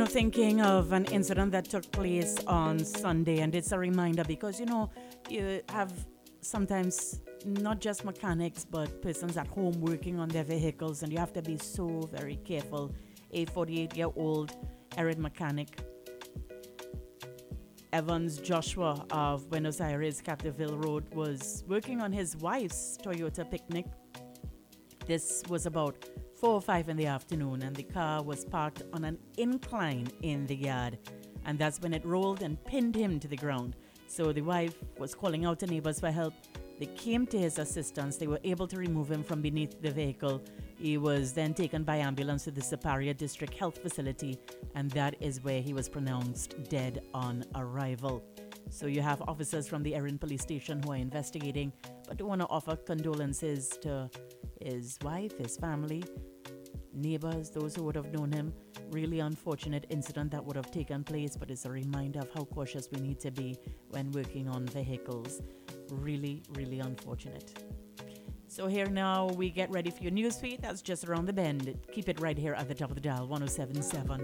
thinking of an incident that took place on Sunday, and it's a reminder because you have sometimes not just mechanics but persons at home working on their vehicles, and you have to be so very careful. A 48-year-old errand mechanic, Evans Joshua of Buenos Aires Capitol Road, was working on his wife's Toyota Picnic. This was about 4 or 5 in the afternoon, and the car was parked on an incline in the yard, and that's when it rolled and pinned him to the ground. So the wife was calling out to neighbors for help. They came to his assistance. They were able to remove him from beneath the vehicle. He was then taken by ambulance to the Siparia District Health Facility, and that is where he was pronounced dead on arrival. So you have officers from the Erin Police Station who are investigating, but do want to offer condolences to his wife, his family, neighbors, those who would have known him. Really unfortunate incident that would have taken place, but it's a reminder of how cautious we need to be when working on vehicles. Really, really unfortunate. So here now we get ready for your newsfeed. That's just around the bend. Keep it right here at the top of the dial, 107.7.